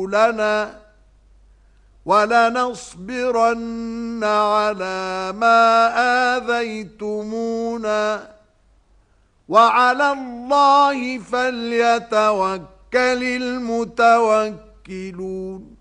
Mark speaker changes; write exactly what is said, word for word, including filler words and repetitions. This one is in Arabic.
Speaker 1: لنا ولنصبرن على ما آذيتمونا وعلى الله فليتوكل المتوكلون